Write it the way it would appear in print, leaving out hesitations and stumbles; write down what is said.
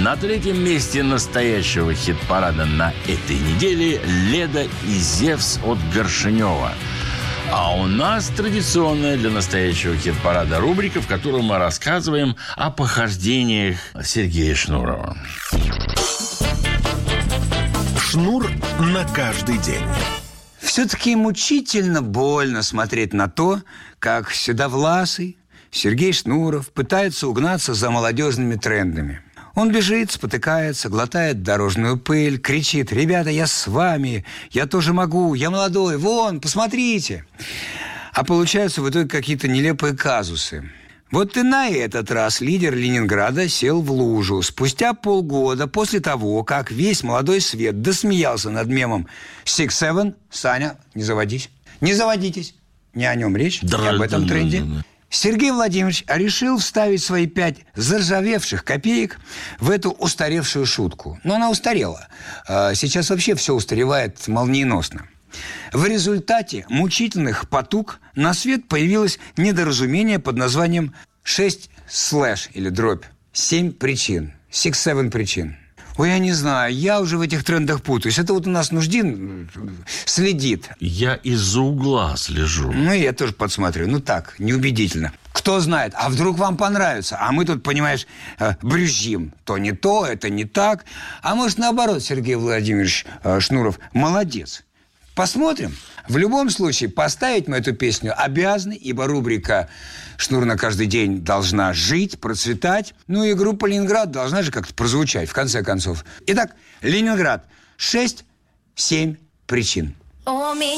На третьем месте настоящего хит-парада на этой неделе «Леда и Зевс» от Горшенева. А у нас традиционная для настоящего хит-парада рубрика, в которой мы рассказываем о похождениях Сергея Шнурова. Шнур на каждый день. Все-таки мучительно больно смотреть на то, как седовласый Сергей Шнуров пытается угнаться за молодежными трендами. Он бежит, спотыкается, глотает дорожную пыль, кричит: «Ребята, я с вами, я тоже могу, я молодой, вон, посмотрите». А получаются в итоге какие-то нелепые казусы. Вот и на этот раз лидер Ленинграда сел в лужу спустя полгода после того, как весь молодой свет досмеялся над мемом «Six Seven». Саня, не заводись. Не заводитесь. Не о нем речь, не об этом тренде. Сергей Владимирович решил вставить свои 5 заржавевших копеек в эту устаревшую шутку. Но она устарела. Сейчас вообще все устаревает молниеносно. В результате мучительных потуг на свет появилось недоразумение под названием 6 слэш или дробь 7 причин. 6-7 причин. Ой, я не знаю, я уже в этих трендах путаюсь. Это вот у нас Нуждин следит. Я из-за угла слежу. Ну, я тоже подсматриваю. Ну, так, неубедительно. Кто знает, а вдруг вам понравится? А мы тут, понимаешь, брюзжим. То не то, это не так. А может, наоборот, Сергей Владимирович Шнуров молодец. Посмотрим. В любом случае, поставить мы эту песню обязаны, ибо рубрика «Шнур на каждый день» должна жить, процветать. Ну и группа «Ленинград» должна же как-то прозвучать, в конце концов. Итак, «Ленинград». 6-7 причин.